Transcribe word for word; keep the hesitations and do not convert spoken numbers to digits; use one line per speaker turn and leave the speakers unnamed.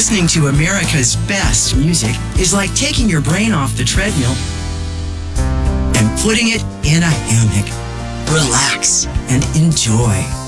Listening to America's best music is like taking your brain off the treadmill and putting it in a hammock. Relax and enjoy.